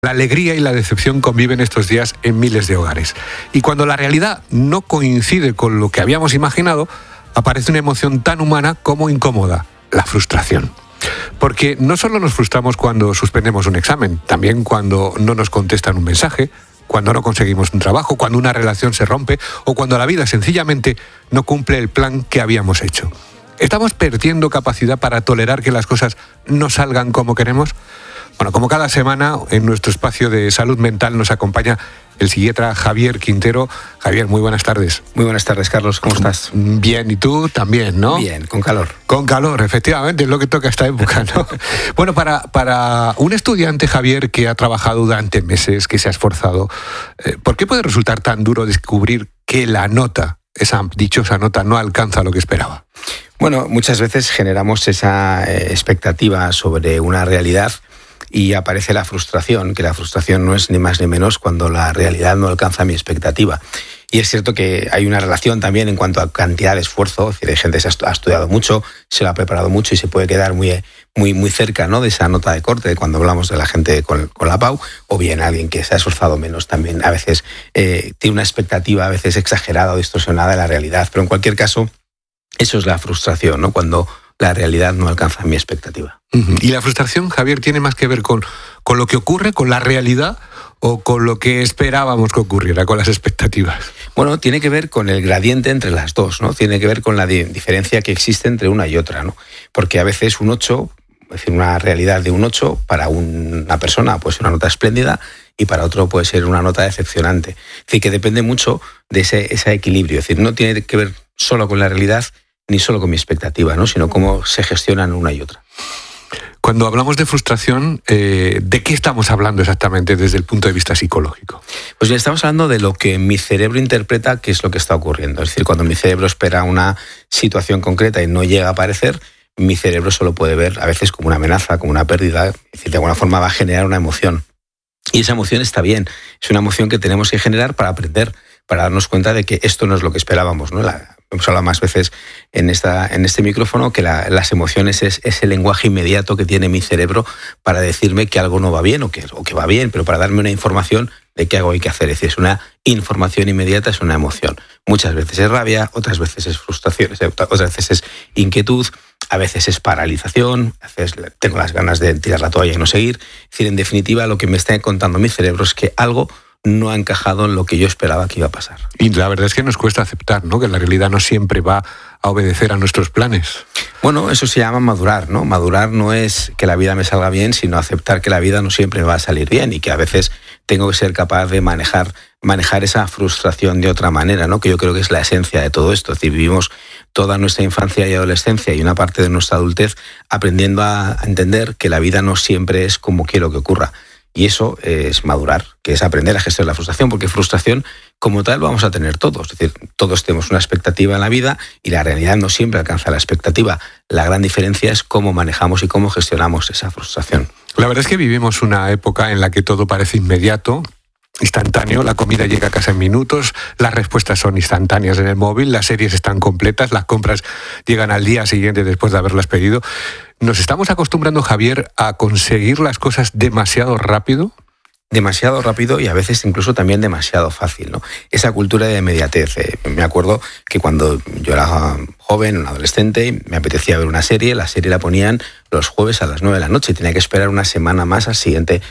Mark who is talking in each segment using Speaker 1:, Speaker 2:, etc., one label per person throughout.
Speaker 1: La alegría y la decepción conviven estos días en miles de hogares. Y cuando la realidad no coincide con lo que habíamos imaginado, aparece una emoción tan humana como incómoda, la frustración. Porque no solo nos frustramos cuando suspendemos un examen, también cuando no nos contestan un mensaje, cuando no conseguimos un trabajo, cuando una relación se rompe o cuando la vida sencillamente no cumple el plan que habíamos hecho. ¿Estamos perdiendo capacidad para tolerar que las cosas no salgan como queremos? Bueno, como cada semana, en nuestro espacio de salud mental nos acompaña el psiquiatra Javier Quintero. Javier, muy buenas tardes.
Speaker 2: Muy buenas tardes, Carlos. ¿Cómo estás?
Speaker 1: Bien, ¿y tú también, no?
Speaker 2: Bien, con calor.
Speaker 1: Con calor, efectivamente, es lo que toca esta época, ¿no? Bueno, para un estudiante, Javier, que ha trabajado durante meses, que se ha esforzado, ¿por qué puede resultar tan duro descubrir que la nota, esa dichosa nota, no alcanza lo que esperaba?
Speaker 2: Bueno, muchas veces generamos esa expectativa sobre una realidad y aparece la frustración, que la frustración no es ni más ni menos cuando la realidad no alcanza mi expectativa. Y es cierto que hay una relación también en cuanto a cantidad de esfuerzo, es decir, hay gente que ha estudiado mucho, se lo ha preparado mucho y se puede quedar muy cerca, ¿no?, de esa nota de corte cuando hablamos de la gente con la PAU, o bien alguien que se ha esforzado menos también a veces tiene una expectativa a veces exagerada o distorsionada de la realidad. Pero en cualquier caso, eso es la frustración, ¿no?, cuando la realidad no alcanza mi expectativa.
Speaker 1: ¿Y la frustración, Javier, tiene más que ver con lo que ocurre, con la realidad, o con lo que esperábamos que ocurriera, con las expectativas?
Speaker 2: Bueno, tiene que ver con el gradiente entre las dos, ¿no? Tiene que ver con la diferencia que existe entre una y otra, ¿no? Porque a veces un 8, es decir, una realidad de un 8, para una persona puede ser una nota espléndida y para otro puede ser una nota decepcionante. Es decir, que depende mucho de ese equilibrio. Es decir, no tiene que ver solo con la realidad ni solo con mi expectativa, ¿no?, sino cómo se gestionan una y otra.
Speaker 1: Cuando hablamos de frustración, ¿de qué estamos hablando exactamente desde el punto de vista psicológico?
Speaker 2: Pues ya estamos hablando de lo que mi cerebro interpreta que es lo que está ocurriendo. Es decir, cuando mi cerebro espera una situación concreta y no llega a aparecer, mi cerebro solo puede ver a veces como una amenaza, como una pérdida. Es decir, de alguna forma va a generar una emoción. Y esa emoción está bien. Es una emoción que tenemos que generar para aprender, para darnos cuenta de que esto no es lo que esperábamos, ¿no? Hemos hablado más veces en este micrófono que las emociones es ese lenguaje inmediato que tiene mi cerebro para decirme que algo no va bien o que va bien, pero para darme una información de qué algo hay que hacer. Es decir, es una información inmediata, es una emoción. Muchas veces es rabia, otras veces es frustración, otras veces es inquietud, a veces es paralización, a veces tengo las ganas de tirar la toalla y no seguir. Es decir, en definitiva, lo que me está contando mi cerebro es que algo no ha encajado en lo que yo esperaba que iba a pasar.
Speaker 1: Y la verdad es que nos cuesta aceptar, ¿no?, que la realidad no siempre va a obedecer a nuestros planes.
Speaker 2: Bueno, eso se llama madurar, ¿no? Madurar no es que la vida me salga bien, sino aceptar que la vida no siempre me va a salir bien y que a veces tengo que ser capaz de manejar esa frustración de otra manera, ¿no?, que yo creo que es la esencia de todo esto. Es decir, vivimos toda nuestra infancia y adolescencia y una parte de nuestra adultez aprendiendo a entender que la vida no siempre es como quiero que ocurra. Y eso es madurar, que es aprender a gestionar la frustración, porque frustración como tal vamos a tener todos. Es decir, todos tenemos una expectativa en la vida y la realidad no siempre alcanza la expectativa. La gran diferencia es cómo manejamos y cómo gestionamos esa frustración.
Speaker 1: La verdad es que vivimos una época en la que todo parece inmediato, instantáneo, la comida llega a casa en minutos, las respuestas son instantáneas en el móvil, las series están completas, las compras llegan al día siguiente después de haberlas pedido. ¿Nos estamos acostumbrando, Javier, a conseguir las cosas demasiado rápido?
Speaker 2: Demasiado rápido y a veces incluso también demasiado fácil, ¿no? Esa cultura de inmediatez. Me acuerdo que cuando yo era joven, un adolescente, me apetecía ver una serie, la serie la ponían los jueves a las 9 de la noche, tenía que esperar una semana más al siguiente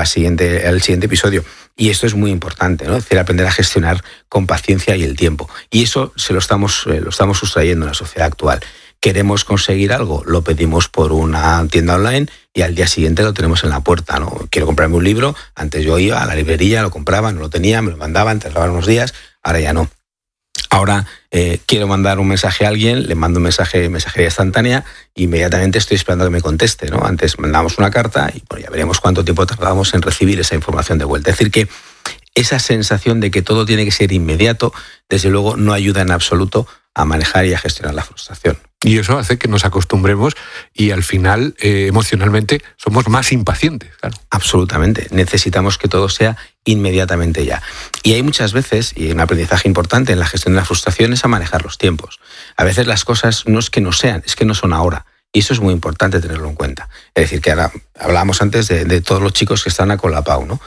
Speaker 2: episodio. Y esto es muy importante, ¿no? Es decir, aprender a gestionar con paciencia y el tiempo. Y eso lo estamos sustrayendo en la sociedad actual. Queremos conseguir algo, lo pedimos por una tienda online y al día siguiente lo tenemos en la puerta, ¿no? Quiero comprarme un libro, antes yo iba a la librería, lo compraba, no lo tenía, me lo mandaban, tardaban unos días, ahora ya no. Ahora quiero mandar un mensaje a alguien, le mando un mensajería instantánea e inmediatamente estoy esperando que me conteste, ¿no? Antes mandábamos una carta y bueno, ya veremos cuánto tiempo tardábamos en recibir esa información de vuelta. Es decir, que esa sensación de que todo tiene que ser inmediato, desde luego no ayuda en absoluto a manejar y a gestionar la frustración.
Speaker 1: Y eso hace que nos acostumbremos y al final emocionalmente somos más impacientes, claro.
Speaker 2: Absolutamente. Necesitamos que todo sea inmediatamente ya. Y hay muchas veces, y un aprendizaje importante en la gestión de la frustración es a manejar los tiempos. A veces las cosas no es que no sean, es que no son ahora. Y eso es muy importante tenerlo en cuenta. Es decir, que ahora hablábamos antes de todos los chicos que están con la PAU, ¿no?